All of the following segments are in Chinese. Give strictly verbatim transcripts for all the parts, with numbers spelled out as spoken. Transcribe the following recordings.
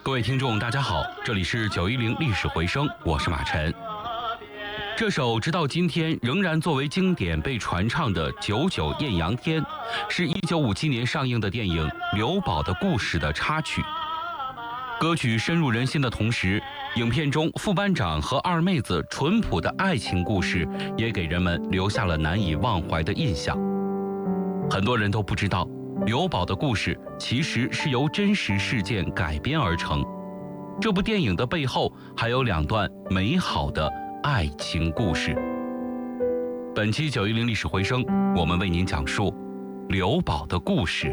各位听众，大家好，这里是九一零历史回声，我是马晨。这首直到今天仍然作为经典被传唱的《九九艳阳天》，是一九五七年上映的电影《刘宝的故事》的插曲。歌曲深入人心的同时，影片中副班长和二妹子淳朴的爱情故事也给人们留下了难以忘怀的印象。很多人都不知道，刘宝的故事其实是由真实事件改编而成。这部电影的背后还有两段美好的爱情故事。本期九一零历史回声，我们为您讲述刘宝的故事。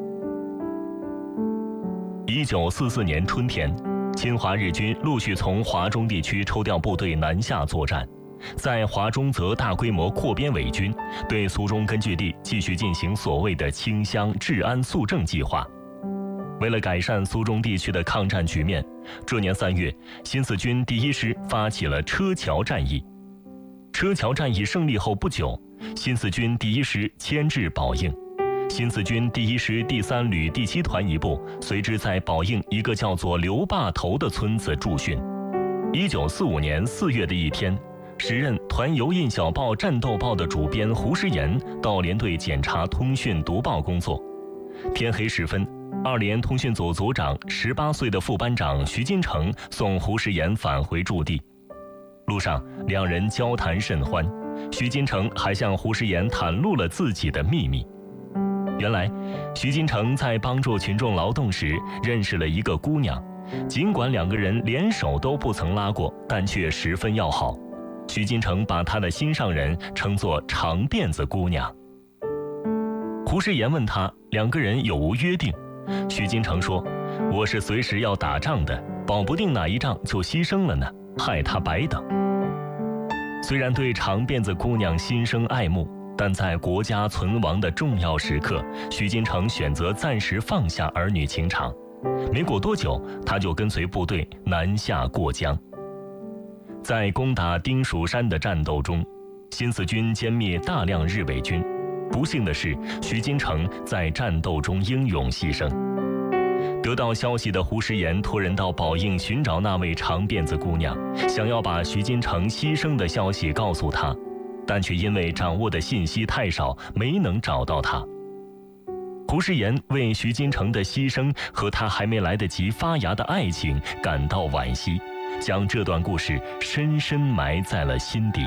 一九四四年春天，侵华日军陆续从华中地区抽调部队南下作战，在华中则大规模扩编伪军，对苏中根据地继续进行所谓的清乡治安肃正计划。为了改善苏中地区的抗战局面，这年三月，新四军第一师发起了车桥战役。车桥战役胜利后不久，新四军第一师迁至宝应，新四军第一师第三旅第七团一部随之在宝应一个叫做刘坝头的村子驻训。一九四五年四月的一天，时任团邮印小报《战斗报》的主编胡师岩到连队检查通讯读报工作。天黑时分，二连通讯组组长十八岁的副班长徐金城送胡师岩返回驻地。路上，两人交谈甚欢，徐金城还向胡师岩袒露了自己的秘密。原来，徐金城在帮助群众劳动时认识了一个姑娘，尽管两个人连手都不曾拉过，但却十分要好。徐金城把他的心上人称作长辫子姑娘。胡师岩问他两个人有无约定，徐金城说：“我是随时要打仗的，保不定哪一仗就牺牲了呢，害他白等。”虽然对长辫子姑娘心生爱慕，但在国家存亡的重要时刻，徐金城选择暂时放下儿女情长。没过多久，他就跟随部队南下过江。在攻打丁蜀山的战斗中，新四军歼灭大量日伪军。不幸的是，徐金城在战斗中英勇牺牲。得到消息的胡师岩托人到宝应寻找那位长辫子姑娘，想要把徐金城牺牲的消息告诉她，但却因为掌握的信息太少，没能找到她。胡师岩为徐金城的牺牲和他还没来得及发芽的爱情感到惋惜，将这段故事深深埋在了心底。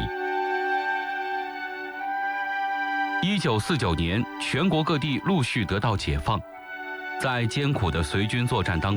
一九四九年，全国各地陆续得到解放，在艰苦的随军作战当中，